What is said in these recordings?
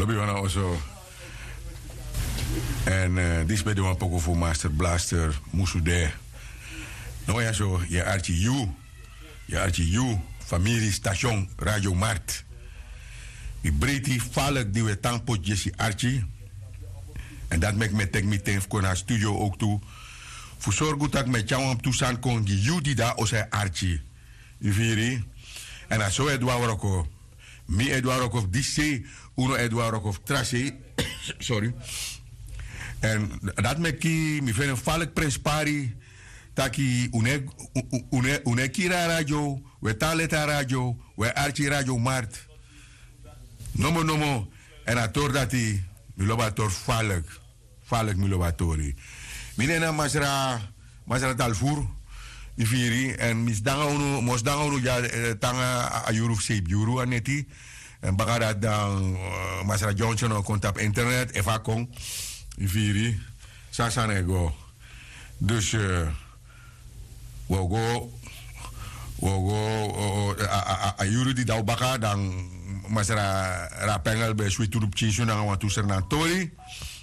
lobby wana also. En dit bij de wan poko voor Master Blaster Musude. Nou ja zo, je archie you, familie station Radio Mart. Die breedte valk die we tankpot Jesse Archie. En dat maakt me tek meteen voor naar studio ook toe. Voor zorgen dat ik met jou op toestand kon die you die daar als hij Archie. U viri. En dat zo Edouard Rokov. Mi Edouard Rokov DC, uno Edouard Rokov Tracé. Sorry. En dat maakt me vind een valk prespari. Taki une kira radio, we taleta radio, we Archie Radio Mart. Nomo. En ator dati, mi lobator falek mi lobatori. Minena masra talfur, ifiri, en mos danga unu ja tanga ayuruf seep yuru aneti. En bagara dan masra Johnson on konta op internet, eva kong, ifiri, sasanego. Dus, wogo ayuru di dau baka dan masra rapengel be sweet turup chisu na watu sernatori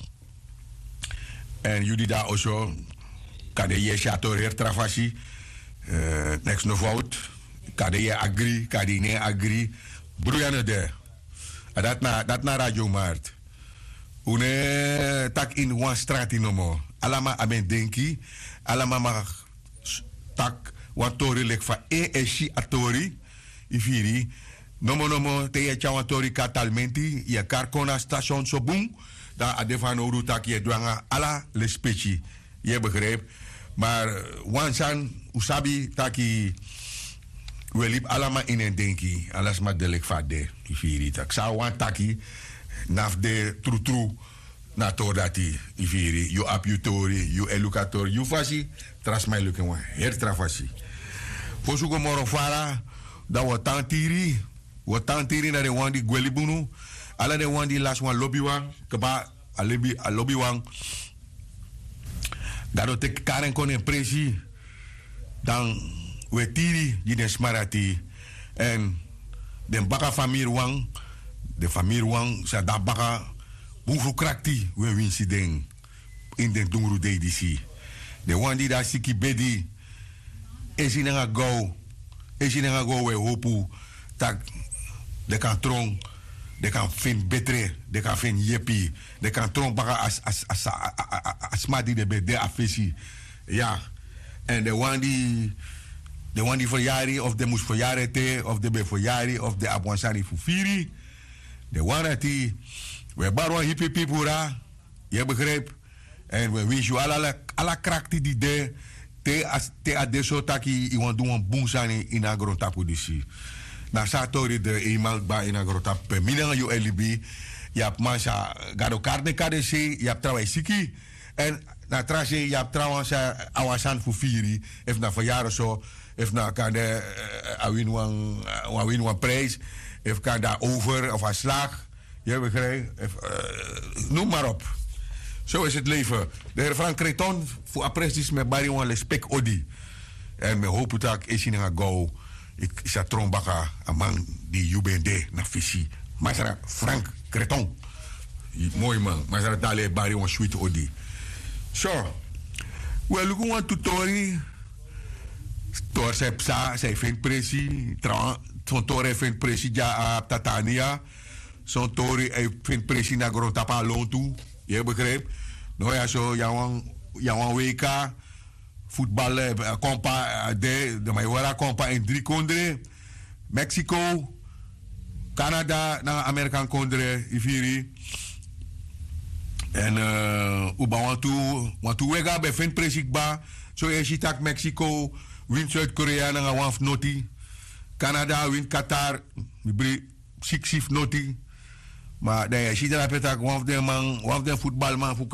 en yudi da also kade ye chateau her trafasi next no vote kade ye agri kade ne agri bruyane de dat na Radio Mart une tak in one straat in nomo alama aben denki alama mag tak watori lek fa eshi atori ifiri nomo te ye chawatori katalmenti ye karkona station so boom da adefano ruta ki douanga ala le specie je begreep maar wansan usabi taki welip alama in en denki alas ma delek fa de ifiri tak sa wan taki naf de tru na to dati ifiri you ap you tori you educator you fasi trasmai lukken wa her trafasi fosugo moro fara da watantiri na de wandi gwelibunu ala de wandi last one lobby wan kaba a lobby wan dado te karen kon en presi dan we tiri di den smarati en den baka famir wan de famir wan sa da baka bunfu krakti we winsi den in den dungru de disi de wandi da siki bedi esinanga go we hopu tak de kan trong de kan fin betre de kan fin yepi de kan trong baka as madi de be de afesi ja en de wandi verjari of de moes verjari te of de be verjari of de abwansani fufiri de wanati we barwa hippie pipura je begreep en we wish you alla krakti die de te adesso taki i want doen een boensani in agrotapu disi na satori de email ba in agrotap pe minanga yo elibi ya mansa gado carne kadesi ya trawa siki en na trase ya trawa sa awasan fufiri if na verjaren zo if na kade awin wan prijs if kada over of a slag je begrijpt noem maar op. Zo is het leven. De heer Frank Creton voor appresties met Barry Wan Lespek Odi. En we hopen dat ik in ga go. Ik is dat trombaka, een man die UBND naar visie. Maar Frank Creton. Mooi man. Maar dat dale Barry Wan Sweet Odi. Zo. We lopen aan tutori. Tor sepsa, zij vindt pressie. Zo'n tor vindt pressie ja Tatania. Zo'n tor vindt pressie naar Grotapa Lontu. Je begrijpt? Nou ja, zo, jouw WK, voetbal, compa, de Mayora compa in 3 kondre, Mexico, Canada, na Amerikaan kondre, Iviri. En, uba want u wega bij vind presikba, zo je ziet dat Mexico, win Zuid-Korea, na waf noti, Canada, win Qatar, sik noti. Maar dan je ziet dat one of them voetbalman